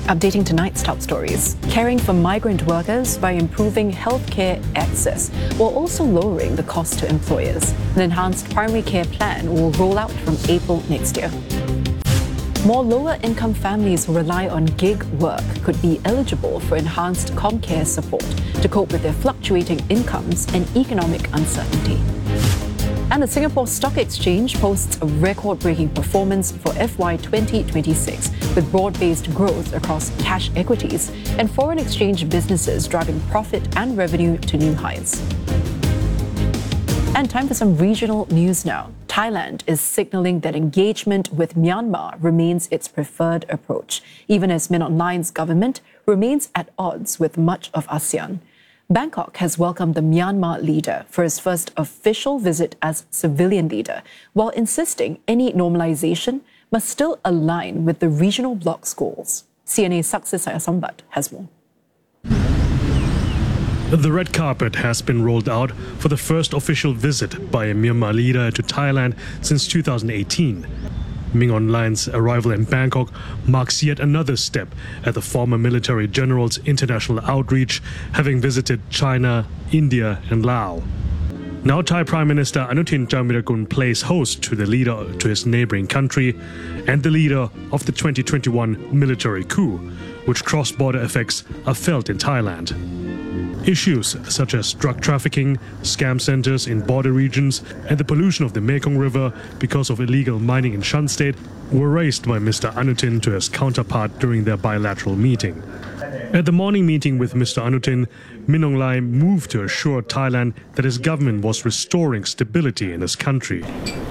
Updating tonight's top stories. Caring for migrant workers by improving healthcare access while also lowering the cost to employers. An enhanced primary care plan will roll out from April next year. More lower-income families who rely on gig work could be eligible for enhanced ComCare support to cope with their fluctuating incomes and economic uncertainty. And the Singapore Stock Exchange posts a record-breaking performance for FY 2026 with broad-based growth across cash equities and foreign exchange businesses driving profit and revenue to new highs. And time for some regional news now. Thailand is signaling that engagement with Myanmar remains its preferred approach, even as Min Aung Hlaing's government remains at odds with much of ASEAN. Bangkok has welcomed the Myanmar leader for his first official visit as civilian leader, while insisting any normalization must still align with the regional bloc's goals. CNA's Success Sambat has more. The red carpet has been rolled out for the first official visit by a Myanmar leader to Thailand since 2018. Min Aung Hlaing's arrival in Bangkok marks yet another step at the former military general's international outreach, having visited China, India and Laos. Now Thai Prime Minister Anutin Charnvirakul plays host to the leader to his neighboring country and the leader of the 2021 military coup, which cross-border effects are felt in Thailand. Issues such as drug trafficking, scam centers in border regions, and the pollution of the Mekong River because of illegal mining in Shan State were raised by Mr. Anutin to his counterpart during their bilateral meeting. At the morning meeting with Mr. Anutin, Min Aung Hlaing moved to assure Thailand that his government was restoring stability in his country.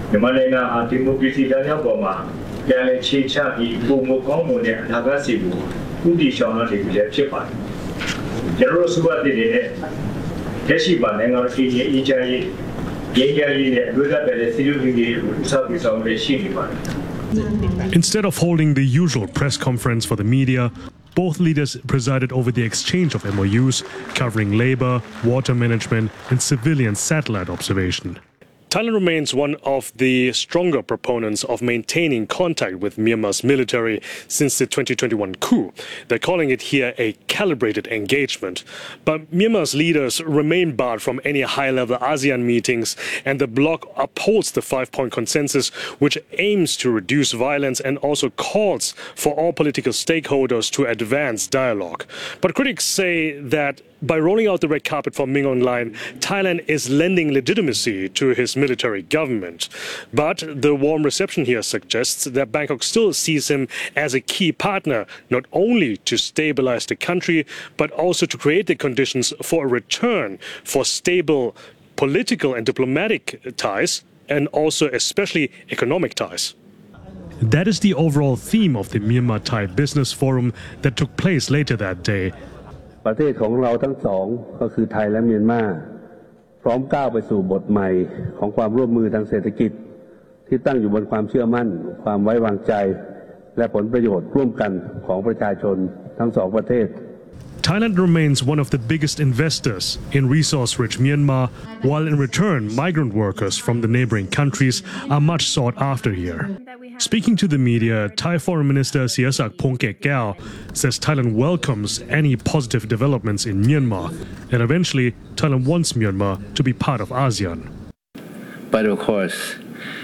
Instead of holding the usual press conference for the media, both leaders presided over the exchange of MOUs covering labor, water management and civilian satellite observation. Thailand remains one of the stronger proponents of maintaining contact with Myanmar's military since the 2021 coup. They're calling it here a calibrated engagement. But Myanmar's leaders remain barred from any high-level ASEAN meetings, and the bloc upholds the five-point consensus, which aims to reduce violence and also calls for all political stakeholders to advance dialogue. But critics say that by rolling out the red carpet for Min Aung Hlaing, Thailand is lending legitimacy to his military government. But the warm reception here suggests that Bangkok still sees him as a key partner, not only to stabilize the country, but also to create the conditions for a return for stable political and diplomatic ties, and also especially economic ties. That is the overall theme of the Myanmar-Thai Business Forum that took place later that day. ประเทศของเราทั้งสองก็คือไทยและเมียนมาพร้อมก้าวไปสู่บทใหม่ของความร่วมมือทางเศรษฐกิจที่ตั้งอยู่บนความเชื่อมั่นความไว้วางใจและผลประโยชน์ร่วมกันของประชาชนทั้งสองประเทศ Thailand remains one of the biggest investors in resource-rich Myanmar, while in return, migrant workers from the neighboring countries are much sought after here. Speaking to the media, Thai Foreign Minister Sihasak Phongketkeow says Thailand welcomes any positive developments in Myanmar, and eventually Thailand wants Myanmar to be part of ASEAN. But of course,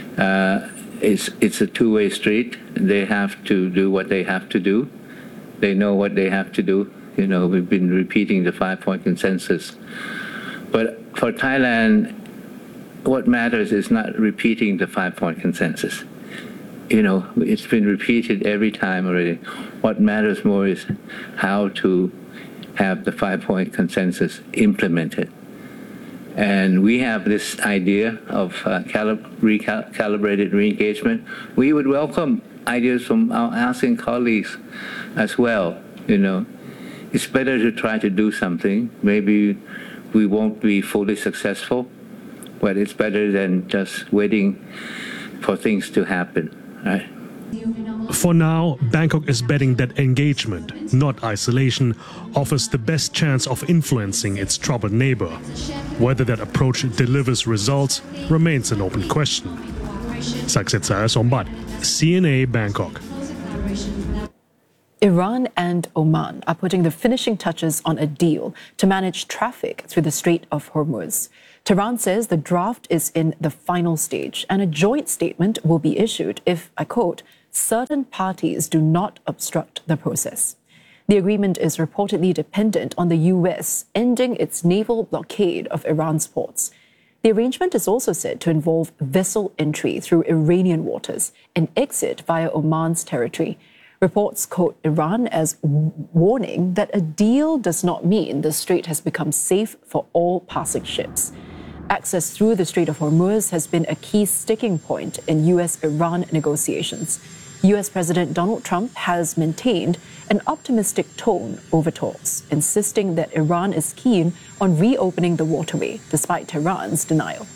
it's a two-way street. They have to do what they have to do. They know what they have to do. You know, we've been repeating the five-point consensus. But for Thailand, what matters is not repeating the five-point consensus. You know, it's been repeated every time already. What matters more is how to have the five-point consensus implemented. And we have this idea of recalibrated re-engagement. We would welcome ideas from our ASEAN colleagues as well, you know. It's better to try to do something. Maybe we won't be fully successful, but it's better than just waiting for things to happen, right? For now, Bangkok is betting that engagement, not isolation, offers the best chance of influencing its troubled neighbor. Whether that approach delivers results remains an open question. Saksit Sayasombat, CNA Bangkok. Iran and Oman are putting the finishing touches on a deal to manage traffic through the Strait of Hormuz. Tehran says the draft is in the final stage and a joint statement will be issued if, I quote, certain parties do not obstruct the process. The agreement is reportedly dependent on the U.S. ending its naval blockade of Iran's ports. The arrangement is also said to involve vessel entry through Iranian waters and exit via Oman's territory. Reports quote Iran as warning that a deal does not mean the strait has become safe for all passing ships. Access through the Strait of Hormuz has been a key sticking point in U.S.-Iran negotiations. U.S. President Donald Trump has maintained an optimistic tone over talks, insisting that Iran is keen on reopening the waterway, despite Tehran's denial.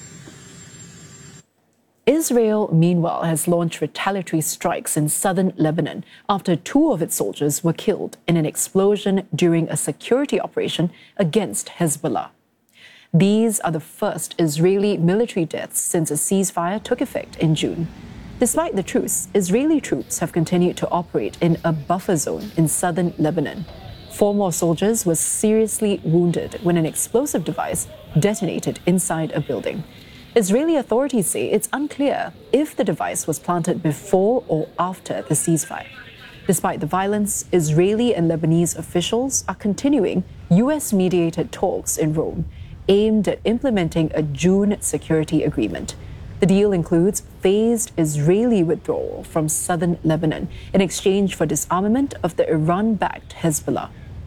Israel, meanwhile, has launched retaliatory strikes in southern Lebanon after 2 of its soldiers were killed in an explosion during a security operation against Hezbollah. These are the first Israeli military deaths since a ceasefire took effect in June. Despite the truce, Israeli troops have continued to operate in a buffer zone in southern Lebanon. 4 more soldiers were seriously wounded when an explosive device detonated inside a building. Israeli authorities say it's unclear if the device was planted before or after the ceasefire. Despite the violence, Israeli and Lebanese officials are continuing U.S.-mediated talks in Rome aimed at implementing a June security agreement. The deal includes phased Israeli withdrawal from southern Lebanon in exchange for disarmament of the Iran-backed Hezbollah.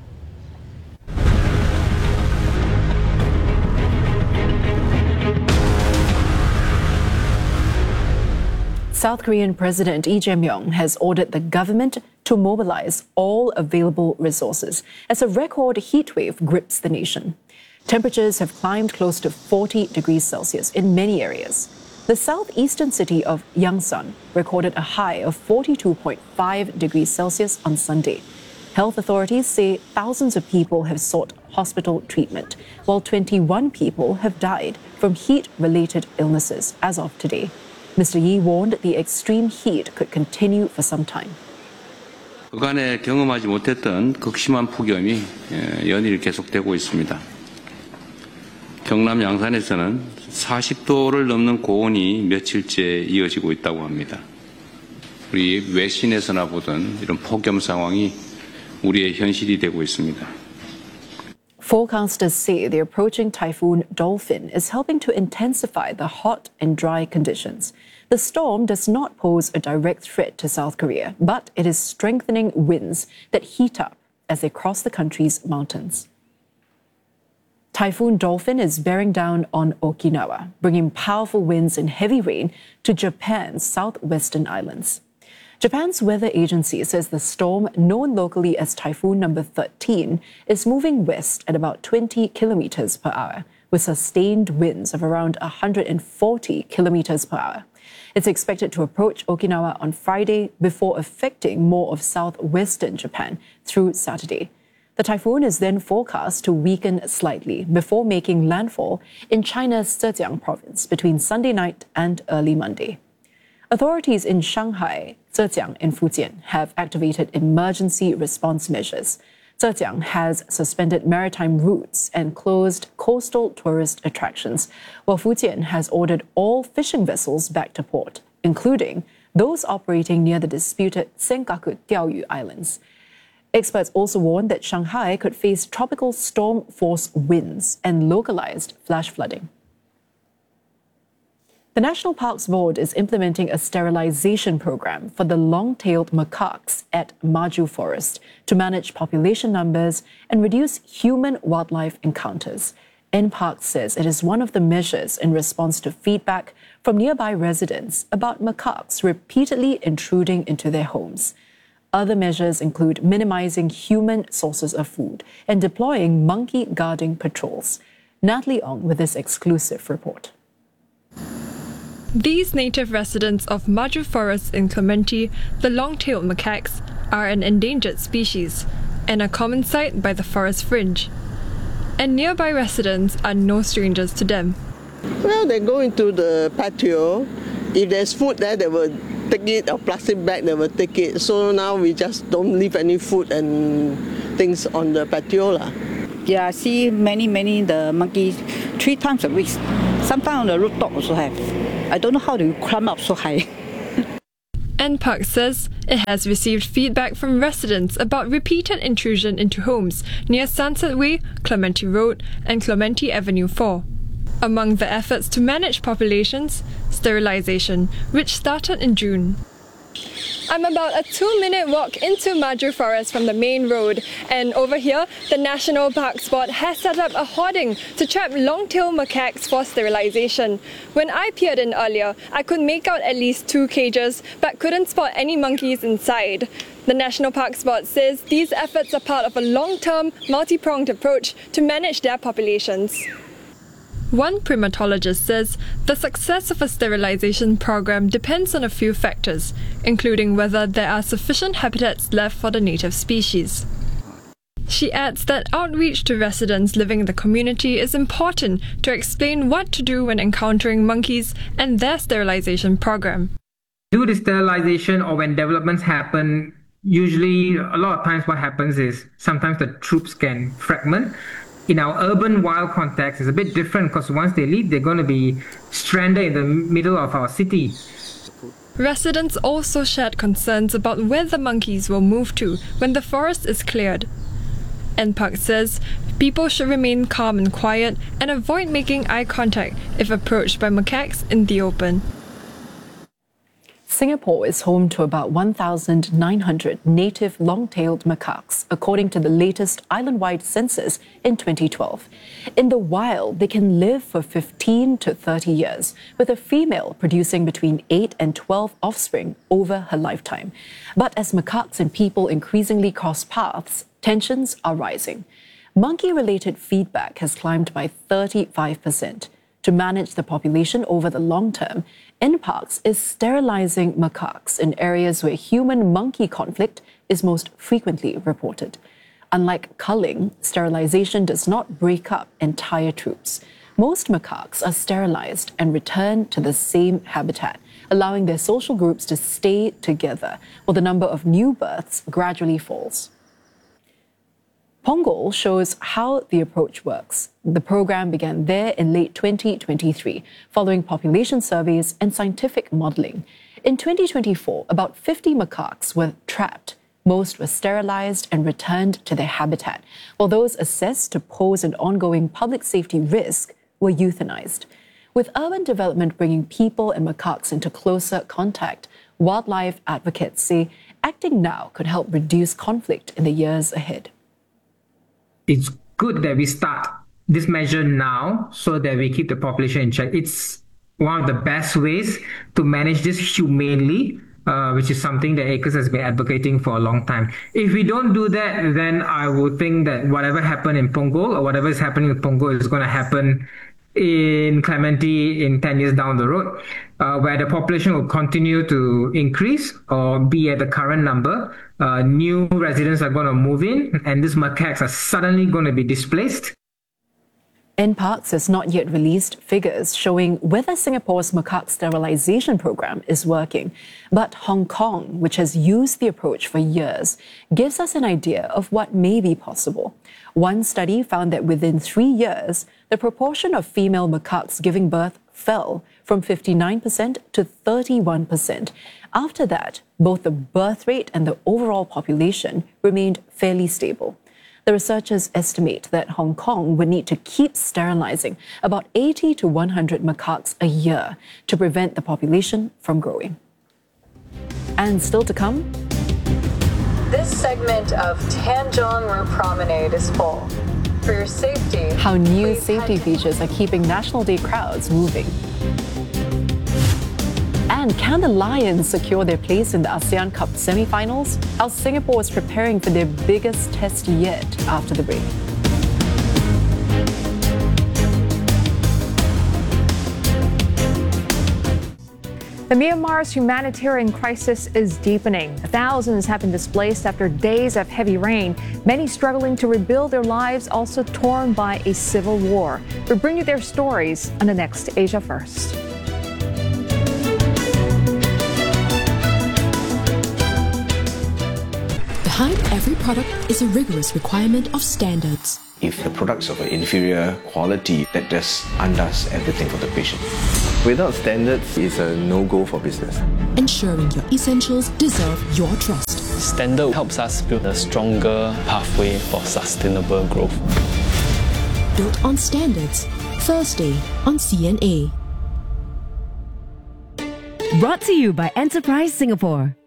South Korean President Lee Jae-myung has ordered the government to mobilize all available resources as a record heat wave grips the nation. Temperatures have climbed close to 40 degrees Celsius in many areas. The southeastern city of Yangsan recorded a high of 42.5 degrees Celsius on Sunday. Health authorities say thousands of people have sought hospital treatment, while 21 people have died from heat-related illnesses as of today. Mr. Yi warned the extreme heat could continue for some time. 그간에 경험하지 못했던 극심한 폭염이 연일 계속되고 있습니다. 경남 양산에서는 40도를 넘는 고온이 며칠째 이어지고 있다고 합니다. 우리 외신에서나 보던 이런 폭염 상황이 우리의 현실이 되고 있습니다. Forecasters say the approaching typhoon Dolphin is helping to intensify the hot and dry conditions. The storm does not pose a direct threat to South Korea, but it is strengthening winds that heat up as they cross the country's mountains. Typhoon Dolphin is bearing down on Okinawa, bringing powerful winds and heavy rain to Japan's southwestern islands. Japan's weather agency says the storm, known locally as Typhoon number 13, is moving west at about 20 kilometers per hour, with sustained winds of around 140 kilometers per hour. It's expected to approach Okinawa on Friday before affecting more of southwestern Japan through Saturday. The typhoon is then forecast to weaken slightly before making landfall in China's Zhejiang province between Sunday night and early Monday. Authorities in Shanghai, Zhejiang, and Fujian have activated emergency response measures. Zhejiang has suspended maritime routes and closed coastal tourist attractions, while Fujian has ordered all fishing vessels back to port, including those operating near the disputed Senkaku Diaoyu Islands. Experts also warned that Shanghai could face tropical storm-force winds and localized flash flooding. The National Parks Board is implementing a sterilization program for the long-tailed macaques at Maju Forest to manage population numbers and reduce human-wildlife encounters. NParks says it is one of the measures in response to feedback from nearby residents about macaques repeatedly intruding into their homes. Other measures include minimizing human sources of food and deploying monkey guarding patrols. Natalie Ong with this exclusive report. These native residents of Maju Forest in Clementi, the long-tailed macaques, are an endangered species and a common sight by the forest fringe. And nearby residents are no strangers to them. Well, they go into the patio. If there's food there, they will take it, or plastic bag, they will take it. So now we just don't leave any food and things on the patio. Yeah, I see many the monkeys 3 times a week. Sometimes on the rooftop also have. I don't know how to climb up so high. NParks says it has received feedback from residents about repeated intrusion into homes near Sunset Way, Clementi Road and Clementi Avenue 4. Among the efforts to manage populations, sterilisation, which started in June. I'm about a 2-minute walk into Maju Forest from the main road, and over here, the National Parks Board has set up a hoarding to trap long-tailed macaques for sterilisation. When I peered in earlier, I could make out at least 2 cages, but couldn't spot any monkeys inside. The National Parks Board says these efforts are part of a long-term, multi-pronged approach to manage their populations. One primatologist says the success of a sterilisation program depends on a few factors, including whether there are sufficient habitats left for the native species. She adds that outreach to residents living in the community is important to explain what to do when encountering monkeys and their sterilisation program. Do the sterilisation, or when developments happen, usually a lot of times what happens is sometimes the troops can fragment. In our urban wild context, it's a bit different because once they leave, they're going to be stranded in the middle of our city. Residents also shared concerns about where the monkeys will move to when the forest is cleared. NParks says people should remain calm and quiet and avoid making eye contact if approached by macaques in the open. Singapore is home to about 1,900 native long-tailed macaques, according to the latest island-wide census in 2012. In the wild, they can live for 15 to 30 years, with a female producing between 8 and 12 offspring over her lifetime. But as macaques and people increasingly cross paths, tensions are rising. Monkey-related feedback has climbed by 35%. To manage the population over the long term, NParks is sterilising macaques in areas where human-monkey conflict is most frequently reported. Unlike culling, sterilisation does not break up entire troops. Most macaques are sterilised and returned to the same habitat, allowing their social groups to stay together, while the number of new births gradually falls. Punggol shows how the approach works. The program began there in late 2023, following population surveys and scientific modelling. In 2024, about 50 macaques were trapped. Most were sterilised and returned to their habitat, while those assessed to pose an ongoing public safety risk were euthanized. With urban development bringing people and macaques into closer contact, wildlife advocates say acting now could help reduce conflict in the years ahead. It's good that we start this measure now so that we keep the population in check. It's one of the best ways to manage this humanely, which is something that ACRES has been advocating for a long time. If we don't do that, then I would think that whatever happened in Punggol or whatever is happening in Punggol is going to happen in Clementi in 10 years down the road, where the population will continue to increase or be at the current number. New residents are going to move in, and these macaques are suddenly going to be displaced. NParks has not yet released figures showing whether Singapore's macaque sterilisation program is working. But Hong Kong, which has used the approach for years, gives us an idea of what may be possible. One study found that within 3 years, the proportion of female macaques giving birth fell from 59% to 31%. After that, both the birth rate and the overall population remained fairly stable. The researchers estimate that Hong Kong would need to keep sterilising about 80 to 100 macaques a year to prevent the population from growing. And still to come, this segment of Tanjong Rhu Promenade is full. For your safety, how new safety features are keeping National Day crowds moving. And can the Lions secure their place in the ASEAN Cup semi-finals? How Singapore is preparing for their biggest test yet after the break. The Myanmar's humanitarian crisis is deepening. Thousands have been displaced after days of heavy rain, many struggling to rebuild their lives, also torn by a civil war. We'll bring you their stories on the next Asia First. Behind every product is a rigorous requirement of standards. If the product's of an inferior quality, that just undoes everything for the patient. Without standards, it's a no-go for business. Ensuring your essentials deserve your trust. Standard helps us build a stronger pathway for sustainable growth. Built on standards. Thursday on CNA. Brought to you by Enterprise Singapore.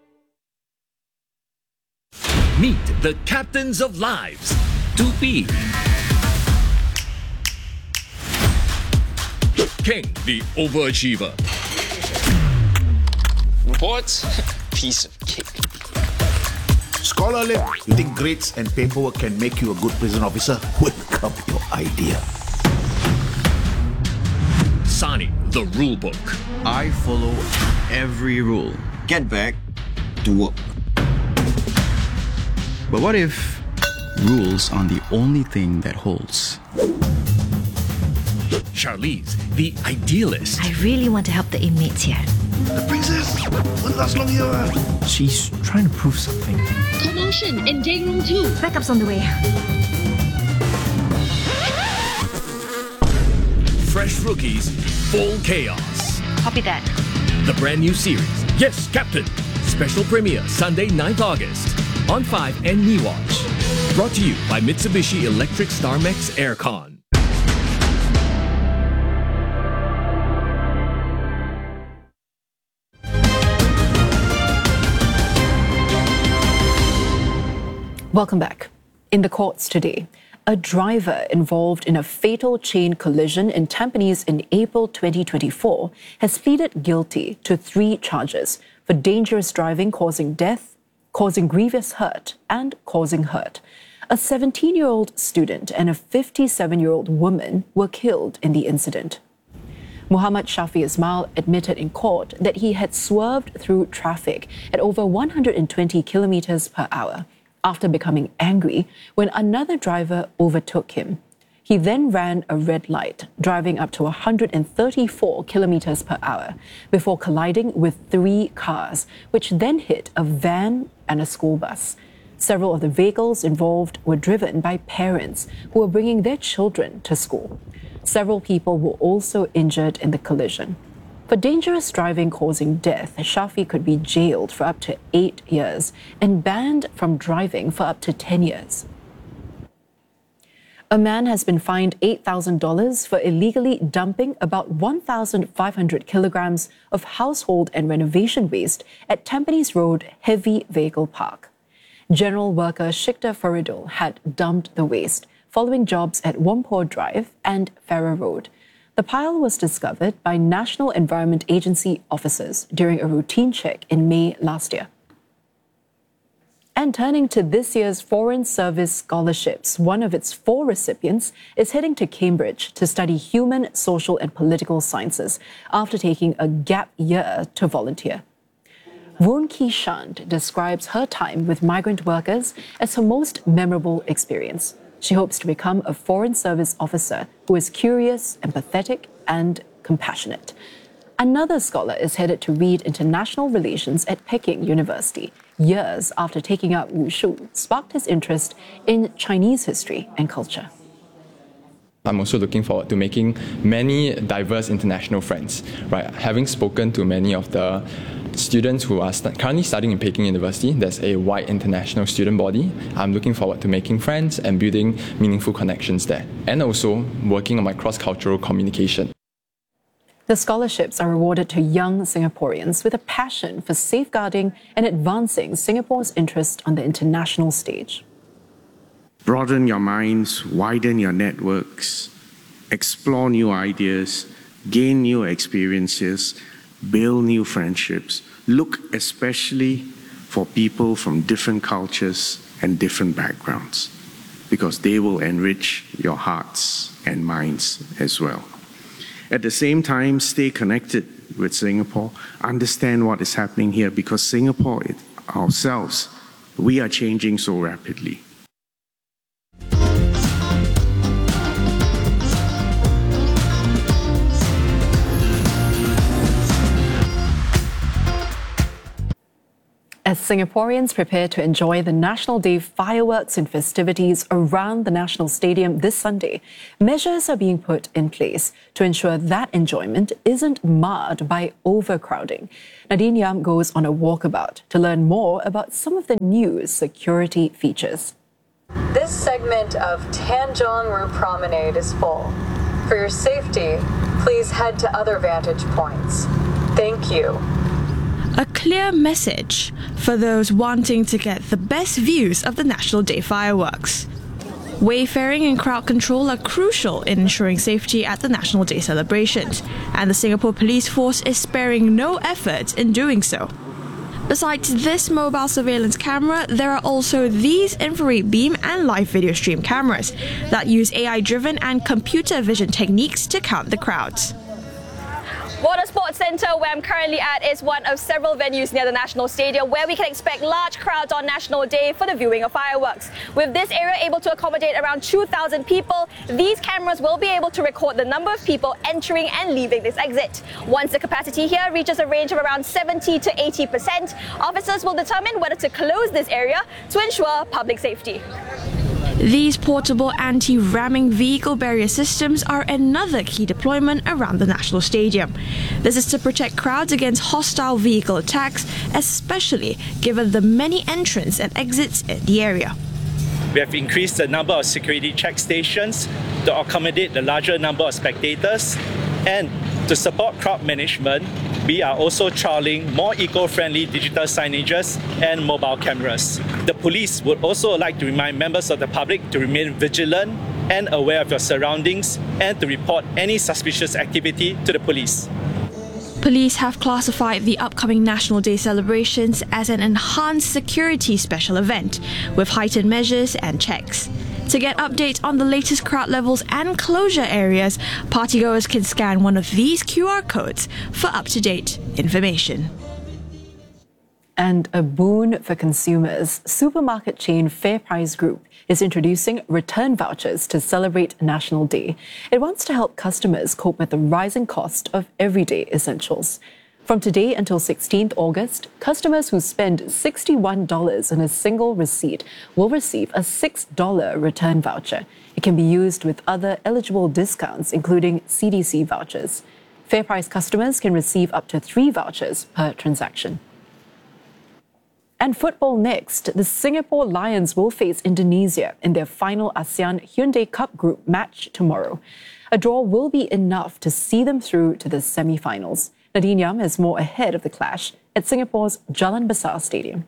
Meet the captains of lives. 2P. King, the overachiever. Reports? Piece of cake. Scholar Lim, you think grades and paperwork can make you a good prison officer? Welcome your idea. Sani, the rule book. I follow every rule. Get back to work. But what if rules aren't the only thing that holds? Charlize, the idealist. I really want to help the inmates here. The princess won't last long here. She's trying to prove something. Commotion in day room 2. Backup's on the way. Fresh rookies, full chaos. Copy that. The brand new series, Yes, Captain. Special premiere Sunday, 9th August. On 5 and MeWatch. Brought to you by Mitsubishi Electric StarMax Aircon. Welcome back. In the courts today, a driver involved in a fatal chain collision in Tampines in April 2024 has pleaded guilty to 3 charges for dangerous driving causing death, causing grievous hurt, and causing hurt. A 17-year-old student and a 57-year-old woman were killed in the incident. Muhammad Shafi Ismail admitted in court that he had swerved through traffic at over 120 kilometers per hour after becoming angry when another driver overtook him. He then ran a red light, driving up to 134 kilometers per hour before colliding with 3 cars, which then hit a van and a school bus. Several of the vehicles involved were driven by parents who were bringing their children to school. Several people were also injured in the collision. For dangerous driving causing death, Shafi could be jailed for up to 8 years and banned from driving for up to 10 years. A man has been fined $8,000 for illegally dumping about 1,500 kilograms of household and renovation waste at Tampines Road Heavy Vehicle Park. General worker Shikta Faridul had dumped the waste following jobs at Whampoa Drive and Farrer Road. The pile was discovered by National Environment Agency officers during a routine check in May last year. And turning to this year's Foreign Service Scholarships, one of its 4 recipients is heading to Cambridge to study human, social and political sciences after taking a gap year to volunteer. Woon Ki Shant describes her time with migrant workers as her most memorable experience. She hopes to become a Foreign Service officer who is curious, empathetic, and compassionate. Another scholar is headed to read international relations at Peking University. Years after taking up wushu sparked his interest in Chinese history and culture. I'm also looking forward to making many diverse international friends. Right, having spoken to many of the students who are currently studying in Peking University, there's a wide international student body. I'm looking forward to making friends and building meaningful connections there, and also working on my cross-cultural communication. The scholarships are awarded to young Singaporeans with a passion for safeguarding and advancing Singapore's interest on the international stage. Broaden your minds, widen your networks, explore new ideas, gain new experiences, build new friendships. Look especially for people from different cultures and different backgrounds, because they will enrich your hearts and minds as well. At the same time, stay connected with Singapore, understand what is happening here, because Singapore ourselves, we are changing so rapidly. As Singaporeans prepare to enjoy the National Day fireworks and festivities around the National Stadium this Sunday, measures are being put in place to ensure that enjoyment isn't marred by overcrowding. Nadine Yam goes on a walkabout to learn more about some of the new security features. This segment of Tanjong Rhu Promenade is full. For your safety, please head to other vantage points. Thank you. A clear message for those wanting to get the best views of the National Day fireworks. Wayfaring and crowd control are crucial in ensuring safety at the National Day celebrations, and the Singapore Police Force is sparing no effort in doing so. Besides this mobile surveillance camera, there are also these infrared beam and live video stream cameras that use AI-driven and computer vision techniques to count the crowds. Water Sports Centre, where I'm currently at, is one of several venues near the National Stadium where we can expect large crowds on National Day for the viewing of fireworks. With this area able to accommodate around 2,000 people, these cameras will be able to record the number of people entering and leaving this exit. Once the capacity here reaches a range of around 70 to 80%, officers will determine whether to close this area to ensure public safety. These portable anti-ramming vehicle barrier systems are another key deployment around the National Stadium. This is to protect crowds against hostile vehicle attacks, especially given the many entrants and exits in the area. We have increased the number of security check stations to accommodate the larger number of spectators, and to support crowd management, we are also trialling more eco-friendly digital signages and mobile cameras. The police would also like to remind members of the public to remain vigilant and aware of your surroundings and to report any suspicious activity to the police. Police have classified the upcoming National Day celebrations as an enhanced security special event with heightened measures and checks. To get updates on the latest crowd levels and closure areas, partygoers can scan one of these QR codes for up-to-date information. And a boon for consumers, supermarket chain FairPrice Group is introducing return vouchers to celebrate National Day. It wants to help customers cope with the rising cost of everyday essentials. From today until 16th August, customers who spend $61 on a single receipt will receive a $6 return voucher. It can be used with other eligible discounts, including CDC vouchers. FairPrice customers can receive up to 3 vouchers per transaction. And football next. The Singapore Lions will face Indonesia in their final ASEAN Hyundai Cup Group match tomorrow. A draw will be enough to see them through to the semi-finals. Nadine Yam has more ahead of the clash at Singapore's Jalan Besar Stadium.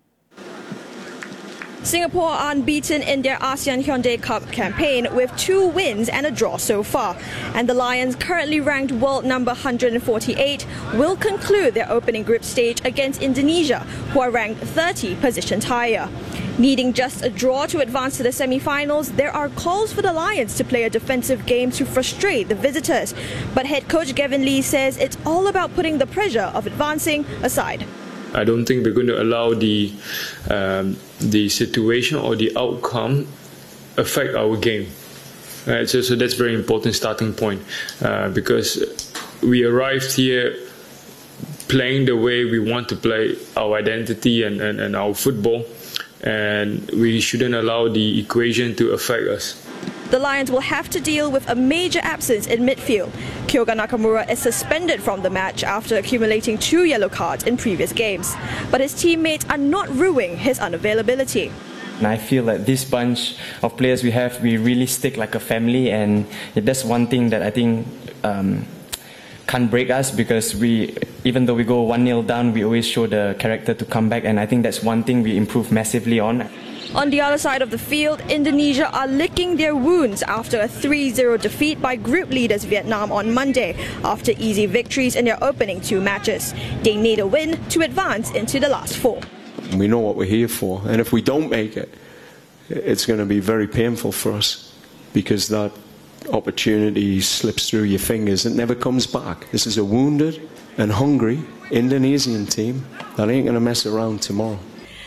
Singapore are unbeaten in their ASEAN Hyundai Cup campaign with 2 wins and a draw so far. And the Lions, currently ranked world number 148, will conclude their opening group stage against Indonesia, who are ranked 30 positions higher. Needing just a draw to advance to the semi-finals, there are calls for the Lions to play a defensive game to frustrate the visitors. But head coach Gavin Lee says it's all about putting the pressure of advancing aside. I don't think we're going to allow the situation or the outcome affect our game. Right? So that's a very important starting point because we arrived here playing the way we want to play our identity and our football, and we shouldn't allow the equation to affect us. The Lions will have to deal with a major absence in midfield. Kyoga Nakamura is suspended from the match after accumulating 2 yellow cards in previous games. But his teammates are not ruining his unavailability. And I feel that this bunch of players we have, we really stick like a family, and that's one thing that I think can't break us, because even though we go 1-0 down, we always show the character to come back, and I think that's one thing we improve massively on. On the other side of the field, Indonesia are licking their wounds after a 3-0 defeat by group leaders Vietnam on Monday, after easy victories in their opening 2 matches. They need a win to advance into the last 4. We know what we're here for, and if we don't make it, it's going to be very painful for us, because that opportunity slips through your fingers and never comes back. This is a wounded and hungry Indonesian team that ain't going to mess around tomorrow.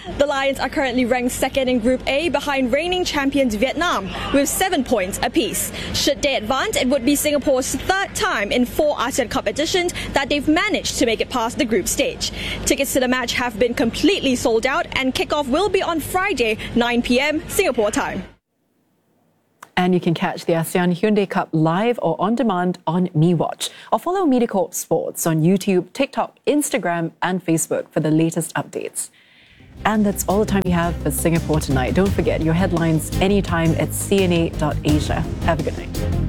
The Lions are currently ranked second in Group A behind reigning champions Vietnam with 7 points apiece. Should they advance, it would be Singapore's third time in 4 ASEAN Cup editions that they've managed to make it past the group stage. Tickets to the match have been completely sold out and kickoff will be on Friday, 9 p.m. Singapore time. And you can catch the ASEAN Hyundai Cup live or on demand on MeWatch. Or follow MediaCorp Sports on YouTube, TikTok, Instagram and Facebook for the latest updates. And that's all the time we have for Singapore Tonight. Don't forget your headlines anytime at cna.asia. Have a good night.